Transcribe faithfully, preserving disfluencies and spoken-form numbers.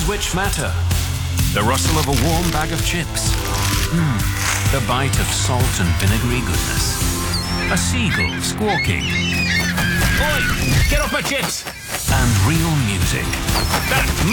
which matter. The rustle of a warm bag of chips. Mmm, the bite of salt and vinegary goodness. A seagull squawking. Oi, get off my chips! And real music. That